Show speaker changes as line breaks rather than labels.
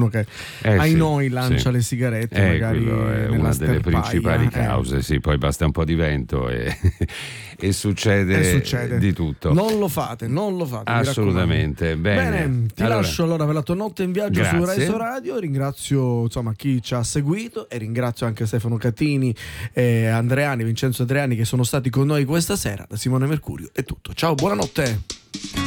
qualcuno che ai noi lancia le sigarette, magari
quello è una delle principali cause. Sì, poi basta un po' di vento e succede di tutto.
Non lo fate,
assolutamente. Bene,
ti lascio allora per la tua notte in viaggio su Reso Radio. Ringrazio chi ci ha seguito e ringrazio anche Stefano Catini, Vincenzo Andreani che sono stati con noi questa sera. Da Simone Mercurio è tutto, ciao, buonanotte.